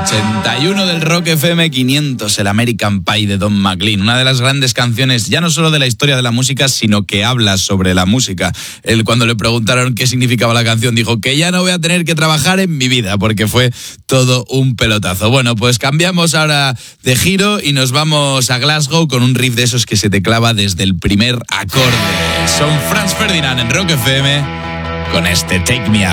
81 del Rock FM 500, el American Pie de Don McLean, una de las grandes canciones, ya no solo de la historia de la música, sino que habla sobre la música. Él, cuando le preguntaron qué significaba la canción, dijo que ya no voy a tener que trabajar en mi vida, porque fue todo un pelotazo. Bueno, pues cambiamos ahora de giro y nos vamos a Glasgow con un riff de esos que se te clava desde el primer acorde. Son Franz Ferdinand en Rock FM con este Take Me Out.